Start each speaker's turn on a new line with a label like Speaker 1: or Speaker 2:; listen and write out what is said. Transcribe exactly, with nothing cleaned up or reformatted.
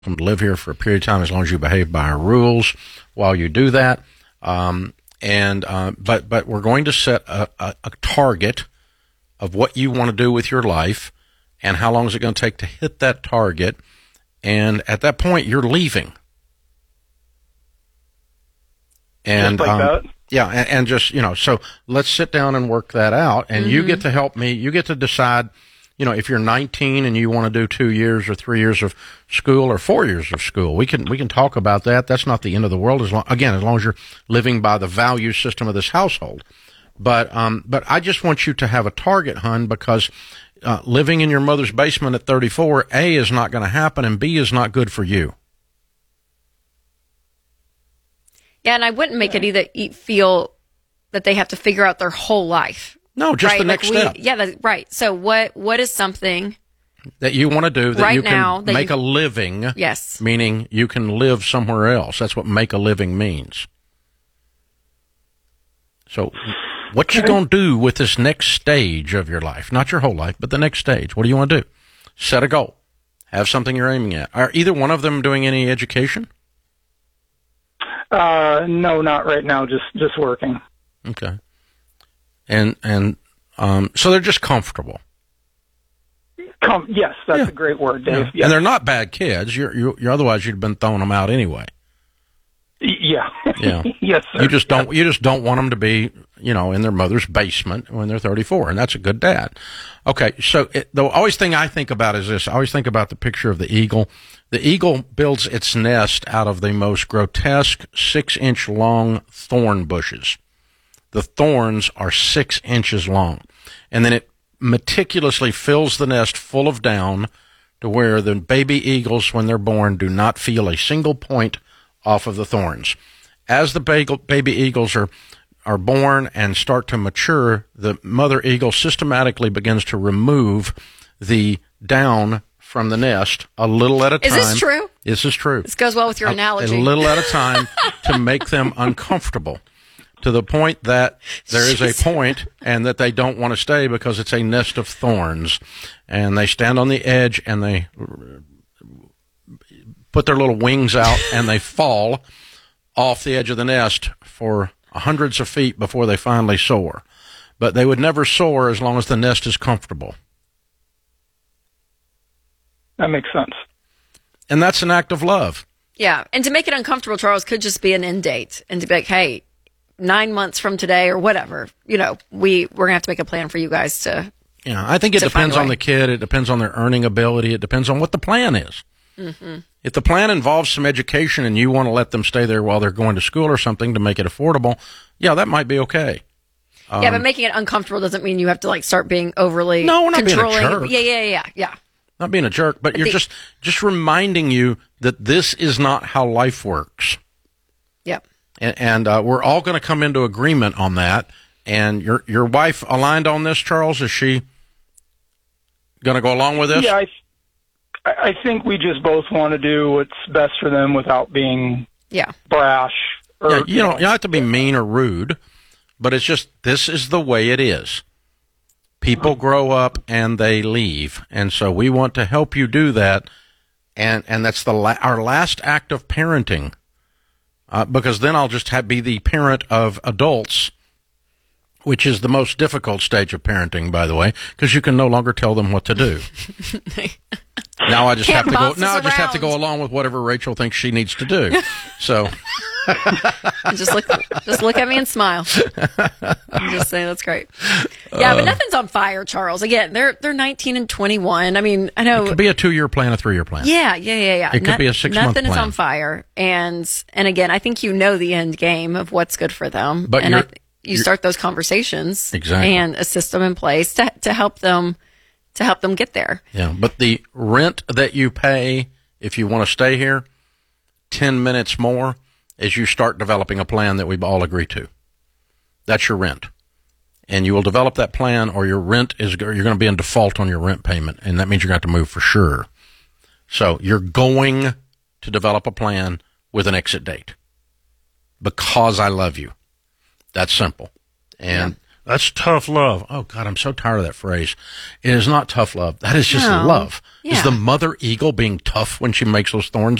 Speaker 1: welcome to live here for a period of time as long as you behave by our rules while you do that. Um, and uh, but but we're going to set a, a, a target of what you want to do with your life and how long is it going to take to hit that target. And at that point, you're leaving. And
Speaker 2: just like
Speaker 1: um,
Speaker 2: that?
Speaker 1: Yeah, and, and just, you know, so let's sit down and work that out. And mm-hmm. you get to help me. You get to decide, you know, if you're nineteen and you want to do two years or three years of school or four years of school, we can we can talk about that. That's not the end of the world. As long, again, as long as you're living by the value system of this household. But um, but I just want you to have a target, hun, because uh, living in your mother's basement at thirty-four, A, is not going to happen, and B, is not good for you.
Speaker 3: Yeah, and I wouldn't make it either feel that they have to figure out their whole life.
Speaker 1: No, just
Speaker 3: right?
Speaker 1: the next
Speaker 3: like we,
Speaker 1: step.
Speaker 3: Yeah, that, right. So what what is something
Speaker 1: that you want to do that
Speaker 3: right
Speaker 1: you can
Speaker 3: now, that
Speaker 1: make
Speaker 3: you,
Speaker 1: a living?
Speaker 3: Yes.
Speaker 1: Meaning you can live somewhere else. That's what make a living means. So what you going to do with this next stage of your life? Not your whole life, but the next stage. What do you want to do? Set a goal. Have something you're aiming at. Are either one of them doing any education?
Speaker 2: Uh, no, not right now. Just, just working.
Speaker 1: Okay. And, and, um, so they're just comfortable.
Speaker 2: Com- yes, that's
Speaker 1: yeah.
Speaker 2: a great word, Dave.
Speaker 1: Yeah.
Speaker 2: Yes.
Speaker 1: And they're not bad kids. You're, you're, you're otherwise you'd have been throwing them out anyway.
Speaker 2: Yeah.
Speaker 1: Yeah.
Speaker 2: Yes, sir.
Speaker 1: You just don't,
Speaker 2: yeah.
Speaker 1: you just don't want them to be, you know, in their mother's basement when they're thirty-four, and that's a good dad. Okay. So it, the always thing I think about is this. I always think about the picture of the eagle. The eagle builds its nest out of the most grotesque six-inch long thorn bushes. The thorns are six inches long. And then it meticulously fills the nest full of down to where the baby eagles, when they're born, do not feel a single point off of the thorns. As the baby eagles are, are born and start to mature, the mother eagle systematically begins to remove the down from the nest a little at a time.
Speaker 3: Is this true?
Speaker 1: This is true.
Speaker 3: This goes well with your
Speaker 1: a,
Speaker 3: analogy.
Speaker 1: A little at a time to make them uncomfortable, to the point that there is a point and that they don't want to stay because it's a nest of thorns. And they stand on the edge and they put their little wings out and they fall off the edge of the nest for hundreds of feet before they finally soar. But they would never soar as long as the nest is comfortable.
Speaker 2: That makes sense.
Speaker 1: And that's an act of love.
Speaker 3: Yeah. And to make it uncomfortable, Charles, could just be an end date. And to be like, hey, nine months from today or whatever, you know, we, we're going to have to make a plan for you guys to.
Speaker 1: Yeah, I think it depends on the kid. It depends on their earning ability. It depends on what the plan is. Mm-hmm. If the plan involves some education and you want to let them stay there while they're going to school or something to make it affordable, yeah, that might be okay. Um,
Speaker 3: yeah, but making it uncomfortable doesn't mean you have to like start being overly
Speaker 1: no, we're not
Speaker 3: controlling.
Speaker 1: Being a jerk.
Speaker 3: Yeah, yeah, yeah, yeah.
Speaker 1: Not being a jerk, but you're the, just just reminding you that this is not how life works.
Speaker 3: Yep.
Speaker 1: And, and uh, we're all going to come into agreement on that. And your your wife aligned on this, Charles? Is she going to go along with this?
Speaker 2: Yeah, I, I think we just both want to do what's best for them without being
Speaker 3: yeah
Speaker 2: brash. Or,
Speaker 1: yeah, you don't, you don't have to be mean or rude, but it's just this is the way it is. People grow up and they leave, and so we want to help you do that, and and that's the la- our last act of parenting, uh, because then I'll just have, be the parent of adults, which is the most difficult stage of parenting, by the way, because you can no longer tell them what to do. Now I just
Speaker 3: Can't
Speaker 1: have to go. Now
Speaker 3: around.
Speaker 1: I just have to go along with whatever Rachel thinks she needs to do. So.
Speaker 3: just look, just look at me and smile. I'm just saying that's great. Yeah, uh, but nothing's on fire, Charles. Again, they're they're nineteen and twenty-one. I mean, I know
Speaker 1: it could be a two-year plan, a three-year plan.
Speaker 3: Yeah, yeah, yeah, yeah.
Speaker 1: It could
Speaker 3: Not,
Speaker 1: be a six-month
Speaker 3: Nothing
Speaker 1: plan.
Speaker 3: is on fire, and and again, I think you know the end game of what's good for them,
Speaker 1: but
Speaker 3: and I, you start those conversations
Speaker 1: exactly
Speaker 3: and a system in place to to help them to help them get there.
Speaker 1: Yeah, but the rent that you pay if you want to stay here, ten minutes more. As you start developing a plan that we all agree to. That's your rent. And you will develop that plan or your rent is, you're going to be in default on your rent payment, and that means you're going to have to move for sure. So you're going to develop a plan with an exit date because I love you. That's simple. And That's tough love. Oh, God, I'm so tired of that phrase. It is not tough love. That is just
Speaker 3: No.
Speaker 1: love.
Speaker 3: Yeah.
Speaker 1: Is the mother eagle being tough when she makes those thorns